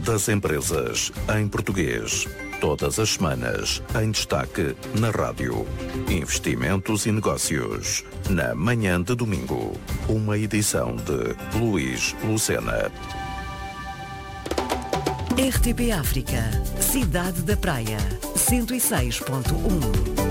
das empresas, em português. Todas as semanas, em destaque na rádio. Investimentos e negócios, na manhã de domingo. Uma edição de Luís Lucena. RTP África, Cidade da Praia, 106.1.